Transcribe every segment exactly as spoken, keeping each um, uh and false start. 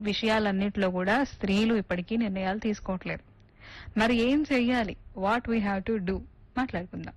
విషయాలన్నిట్లో కూడా స్త్రీలు ఇప్పటికీ నిర్ణయాలు తీసుకోవట్లేదు. మరి ఏం చెయ్యాలి? What we have to do? మాట్లాడుకుందాం.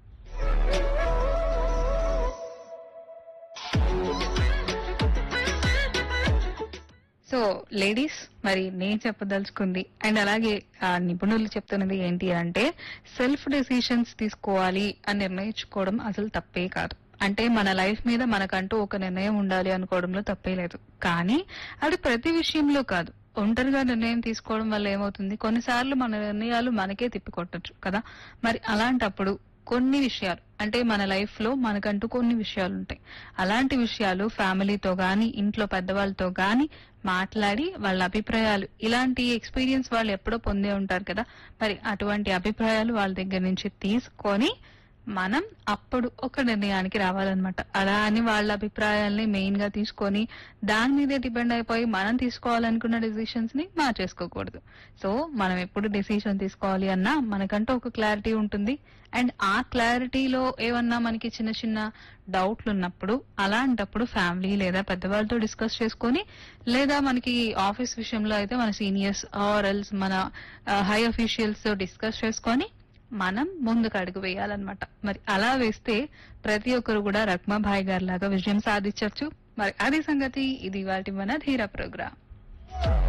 సో లేడీస్, మరి నేను చెప్పదలుచుకుంది అండ్ అలాగే ఆ నిపుణులు చెప్తున్నది ఏంటి అంటే, సెల్ఫ్ డెసిషన్స్ తీసుకోవాలి అని నిర్ణయించుకోవడం అసలు తప్పే కాదు. అంటే మన లైఫ్ మీద మనకంటూ ఒక నిర్ణయం ఉండాలి అనుకోవడంలో తప్పే లేదు. కానీ అది ప్రతి విషయంలో కాదు. ఒంటరిగా నిర్ణయం తీసుకోవడం వల్ల ఏమవుతుంది, కొన్నిసార్లు మన నిర్ణయాలు మనకే తిప్పికొట్టచ్చు కదా. మరి అలాంటప్పుడు కొన్ని విషయాలు, అంటే మన లైఫ్ లో మనకంటూ కొన్ని విషయాలు ఉంటాయి. అలాంటి విషయాలు ఫ్యామిలీతో గాని, ఇంట్లో పెద్దవాళ్ళతో గాని మాట్లాడి వాళ్ళ అభిప్రాయాలు, ఇలాంటి ఎక్స్పీరియన్స్ వాళ్ళు ఎప్పుడో పొందే ఉంటారు కదా. మరి అటువంటి అభిప్రాయాలు వాళ్ళ దగ్గర నుంచి తీసుకొని మనం అప్పుడు ఒక నిర్ణయానికి రావాలన్నమాట. అలా అని వాళ్ళ అభిప్రాయాల్ని మెయిన్ గా తీసుకొని దాని మీదే డిపెండ్ అయిపోయి మనం తీసుకోవాలనుకున్న డెసిషన్స్ ని మార్చేసుకోకూడదు. సో మనం ఎప్పుడు డెసిషన్ తీసుకోవాలి అన్నా మనకంటూ ఒక క్లారిటీ ఉంటుంది. అండ్ ఆ క్లారిటీలో ఏమన్నా మనకి చిన్న చిన్న డౌట్లు ఉన్నప్పుడు, అలాంటప్పుడు ఫ్యామిలీ లేదా పెద్దవాళ్ళతో డిస్కస్ చేసుకొని, లేదా మనకి ఆఫీస్ విషయంలో అయితే మన సీనియర్స్ ఆర్ ఎల్స్ మన హై అఫీషియల్స్ తో డిస్కస్ చేసుకొని మనం ముందుకు అడుగు వేయాలన్నమాట. మరి అలా వేస్తే ప్రతి ఒక్కరు కూడా రక్మాభాయ్ గారి లాగా విజయం సాధించవచ్చు. మరి అది సంగతి. ఇది ఇవాల్టి మన ధీరా ప్రోగ్రాం.